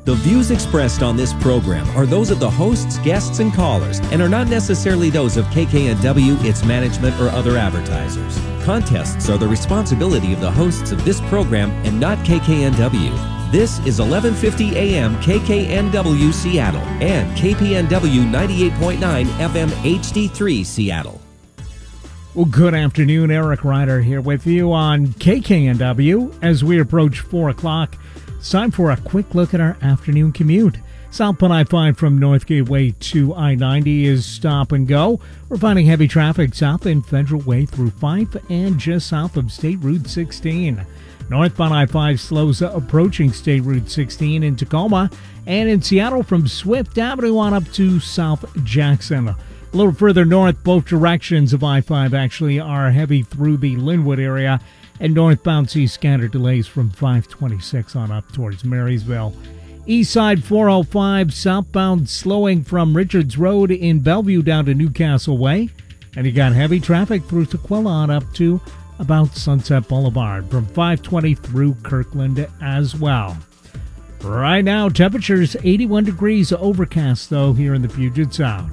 The views expressed on this program are those of the hosts, guests, and callers and are not necessarily those of KKNW, its management, or other advertisers. Contests are the responsibility of the hosts of this program and not KKNW. This is 1150 AM KKNW Seattle and KPNW 98.9 FM HD3 Seattle. Well, good afternoon. Eric Ryder here with you on KKNW as we approach 4 o'clock. It's time for a quick look at our afternoon commute. Southbound I-5 from North Gateway to I-90 is stop and go. We're finding heavy traffic south in Federal Way through Fife and just south of State Route 16. Northbound I-5 slows approaching State Route 16 in Tacoma and in Seattle from Swift Avenue on up to South Jackson. A little further north, both directions of I-5 actually are heavy through the Linwood area, and northbound sees scattered delays from 526 on up towards Marysville. East side 405 southbound slowing from Richards Road in Bellevue down to Newcastle Way, and you got heavy traffic through Tukwila on up to about Sunset Boulevard from 520 through Kirkland as well. Right now, temperatures 81 degrees, overcast though here in the Puget Sound.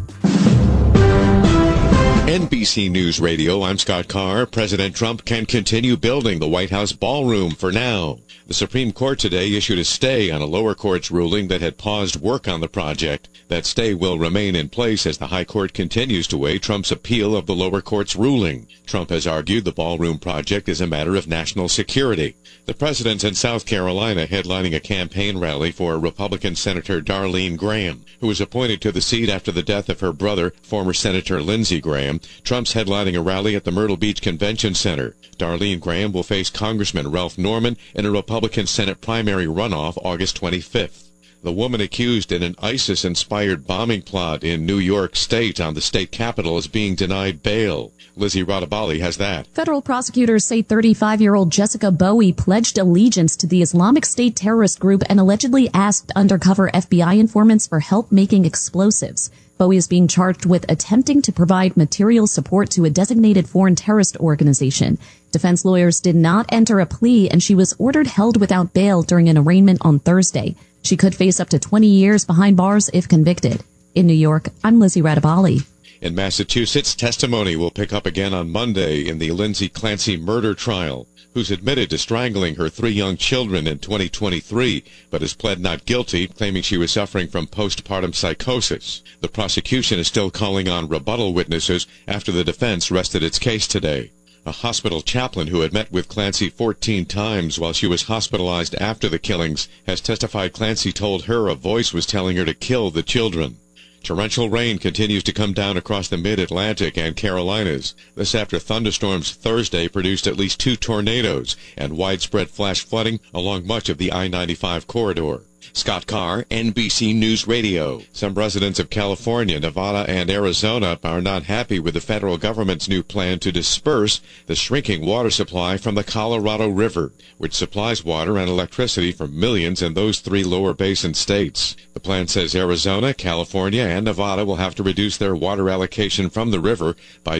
NBC News Radio, I'm Scott Carr. President Trump can continue building the White House ballroom for now. The Supreme Court today issued a stay on a lower court's ruling that had paused work on the project. That stay will remain in place as the High Court continues to weigh Trump's appeal of the lower court's ruling. Trump has argued the ballroom project is a matter of national security. The president's in South Carolina headlining a campaign rally for Republican Senator Darlene Graham, who was appointed to the seat after the death of her brother, former Senator Lindsey Graham. Trump's headlining a rally at the Myrtle Beach Convention Center. Darlene Graham will face Congressman Ralph Norman in a Republican Senate primary runoff August 25th. The woman accused in an ISIS-inspired bombing plot in New York State on the state capitol is being denied bail. Lizzie Radabali has that. Federal prosecutors say 35-year-old Jessica Bowie pledged allegiance to the Islamic State terrorist group and allegedly asked undercover FBI informants for help making explosives. Bowie is being charged with attempting to provide material support to a designated foreign terrorist organization. Defense lawyers did not enter a plea, and she was ordered held without bail during an arraignment on Thursday. She could face up to 20 years behind bars if convicted. In New York, I'm Lizzie Radabali. In Massachusetts, testimony will pick up again on Monday in the Lindsay Clancy murder trial, who's admitted to strangling her 3 young children in 2023, but has pled not guilty, claiming she was suffering from postpartum psychosis. The prosecution is still calling on rebuttal witnesses after the defense rested its case today. A hospital chaplain who had met with Clancy 14 times while she was hospitalized after the killings has testified Clancy told her a voice was telling her to kill the children. Torrential rain continues to come down across the mid-Atlantic and Carolinas. This after thunderstorms Thursday produced at least 2 tornadoes and widespread flash flooding along much of the I-95 corridor. Scott Carr, NBC News Radio. Some residents of California, Nevada, and Arizona are not happy with the federal government's new plan to disperse the shrinking water supply from the Colorado River, which supplies water and electricity for millions in those 3 lower basin states. The plan says Arizona, California, and Nevada will have to reduce their water allocation from the river by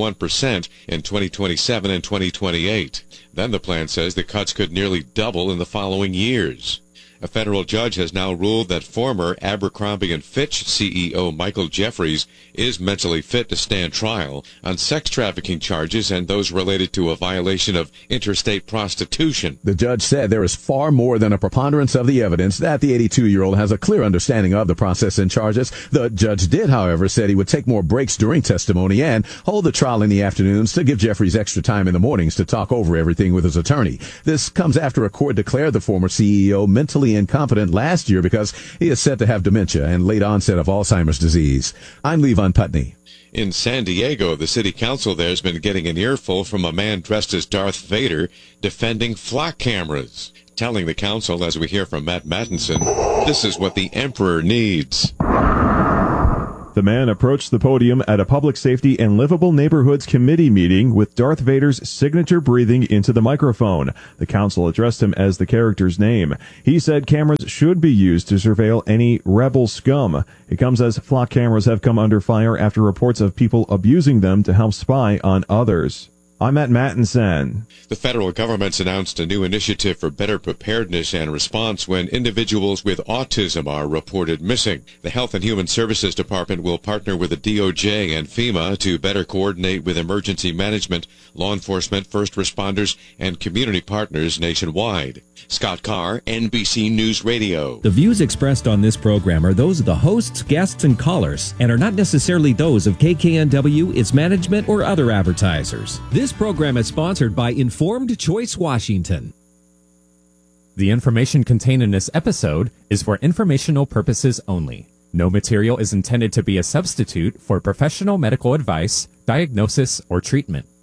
21% in 2027 and 2028. Then the plan says the cuts could nearly double in the following years. A federal judge has now ruled that former Abercrombie & Fitch CEO Michael Jeffries is mentally fit to stand trial on sex trafficking charges and those related to a violation of interstate prostitution. The judge said there is far more than a preponderance of the evidence that the 82-year-old has a clear understanding of the process and charges. The judge did, however, said he would take more breaks during testimony and hold the trial in the afternoons to give Jeffries extra time in the mornings to talk over everything with his attorney. This comes after a court declared the former CEO mentally incompetent last year because he is said to have dementia and late onset of Alzheimer's disease. I'm Levon Putney. In San Diego, the city council there has been getting an earful from a man dressed as Darth Vader defending flock cameras, telling the council, as we hear from Matt Mattinson, this is what the emperor needs. The man approached the podium at a Public Safety and Livable Neighborhoods Committee meeting with Darth Vader's signature breathing into the microphone. The council addressed him as the character's name. He said cameras should be used to surveil any rebel scum. It comes as flock cameras have come under fire after reports of people abusing them to help spy on others. I'm Matt Mattinson. The federal government's announced a new initiative for better preparedness and response when individuals with autism are reported missing. The Health and Human Services Department will partner with the DOJ and FEMA to better coordinate with emergency management, law enforcement, first responders, and community partners nationwide. Scott Carr, NBC News Radio. The views expressed on this program are those of the hosts, guests, and callers, and are not necessarily those of KKNW, its management, or other advertisers. This program is sponsored by Informed Choice Washington. The information contained in this episode is for informational purposes only. No material is intended to be a substitute for professional medical advice, diagnosis, or treatment.